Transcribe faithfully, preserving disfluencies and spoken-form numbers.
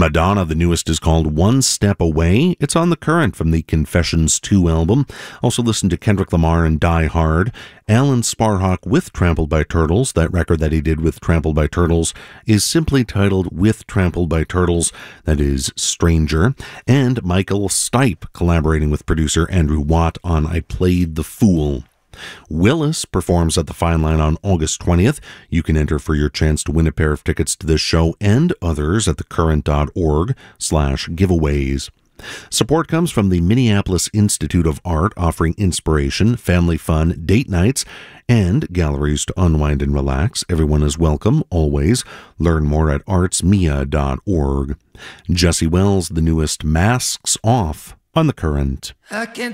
Madonna, the newest, is called One Step Away. It's on The Current from the Confessions two album. Also listen to Kendrick Lamar and Die Hard. Alan Sparhawk with Trampled by Turtles. That record that he did with Trampled by Turtles is simply titled With Trampled by Turtles. That is Stranger. And Michael Stipe collaborating with producer Andrew Watt on I Played the Fool. Willis performs at the Fine Line on August twentieth. You can enter for your chance to win a pair of tickets to this show and others at thecurrent.org slash giveaways. Support comes from the Minneapolis Institute of Art, offering inspiration, family fun, date nights, and galleries to unwind and relax. Everyone is welcome, always. Learn more at arts mia dot org. Jesse Wells, the newest, Masks Off on The Current. I can't